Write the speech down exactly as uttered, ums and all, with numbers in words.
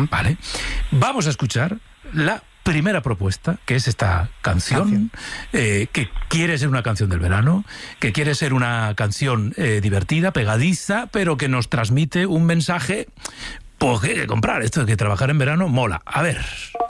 Uh-huh. ¿Vale? Vamos a escuchar la primera propuesta, que es esta canción, canción. Eh, que quiere ser una canción del verano, que quiere ser una canción eh, divertida, pegadiza, pero que nos transmite un mensaje, pues que hay que comprar. Esto de que trabajar en verano mola. A ver...